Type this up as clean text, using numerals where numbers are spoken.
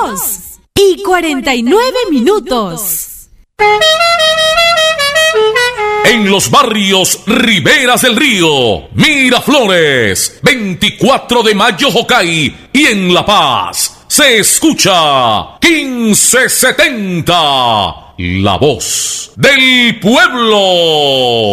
2:49. En los barrios Riberas del Río, Miraflores, 24 de mayo Jocay y en La Paz se escucha 1570, la voz del pueblo.